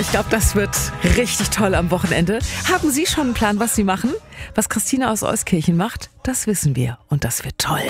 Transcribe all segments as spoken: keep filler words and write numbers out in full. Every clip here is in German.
ich glaube, das wird richtig toll am Wochenende. Haben Sie schon einen Plan, was Sie machen? Was Christina aus Euskirchen macht, das wissen wir. Und das wird toll.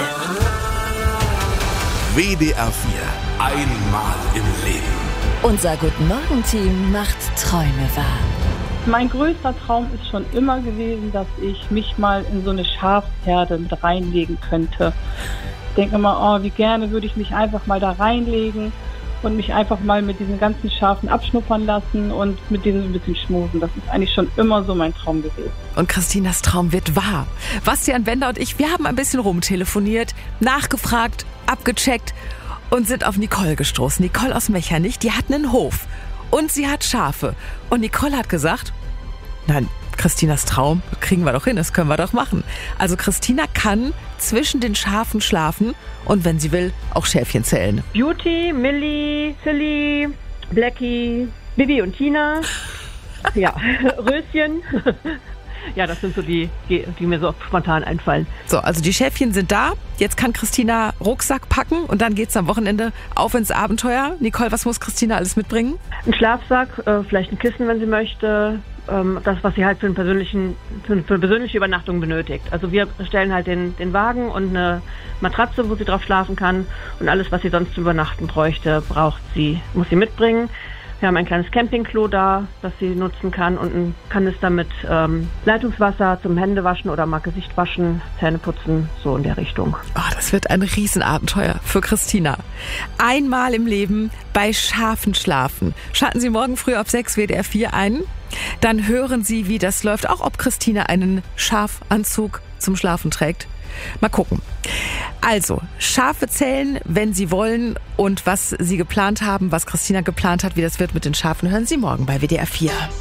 W D R vier. Einmal im Leben. Unser Guten-Morgen-Team macht Träume wahr. Mein größter Traum ist schon immer gewesen, dass ich mich mal in so eine Schafsherde mit reinlegen könnte. Ich denke immer, oh, wie gerne würde ich mich einfach mal da reinlegen und mich einfach mal mit diesen ganzen Schafen abschnuppern lassen und mit denen ein bisschen schmusen. Das ist eigentlich schon immer so mein Traum gewesen. Und Christinas Traum wird wahr. Bastian Bender und ich, wir haben ein bisschen rumtelefoniert, nachgefragt, abgecheckt und sind auf Nicole gestoßen. Nicole aus Mechernich, die hat einen Hof und sie hat Schafe. Und Nicole hat gesagt, nein, Christinas Traum kriegen wir doch hin, das können wir doch machen. Also Christina kann zwischen den Schafen schlafen und wenn sie will, auch Schäfchen zählen. Beauty, Millie, Silly, Blackie, Bibi und Tina. Ja, Röschen. Ja, das sind so die, die, die mir so spontan einfallen. So, also die Schäfchen sind da. Jetzt kann Christina Rucksack packen und dann geht's am Wochenende auf ins Abenteuer. Nicole, was muss Christina alles mitbringen? Ein Schlafsack, äh, vielleicht ein Kissen, wenn sie möchte. Ähm, das, was sie halt für, einen persönlichen, für eine persönliche Übernachtung benötigt. Also wir stellen halt den, den Wagen und eine Matratze, wo sie drauf schlafen kann. Und alles, was sie sonst zum Übernachten bräuchte, braucht sie, muss sie mitbringen. Wir haben ein kleines Campingklo da, das sie nutzen kann und ein Kanister mit ähm, Leitungswasser zum Händewaschen oder mal Gesicht waschen, Zähne putzen, so in der Richtung. Oh, das wird ein Riesenabenteuer für Christina. Einmal im Leben bei Schafen schlafen. Schalten Sie morgen früh auf sechs W D R vier ein. Dann hören Sie, wie das läuft, auch ob Christina einen Schafanzug zum Schlafen trägt. Mal gucken. Also, Schafe zählen, wenn Sie wollen, und was Sie geplant haben, was Christina geplant hat, wie das wird mit den Schafen, hören Sie morgen bei W D R vier.